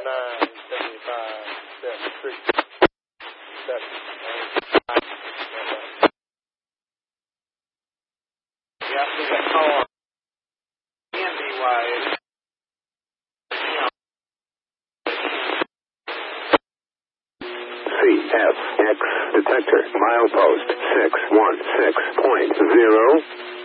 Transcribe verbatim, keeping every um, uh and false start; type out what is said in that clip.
nine seventy-five seven three seven. Yeah, we got call on N B Y. C F X detector milepost six one six point zero.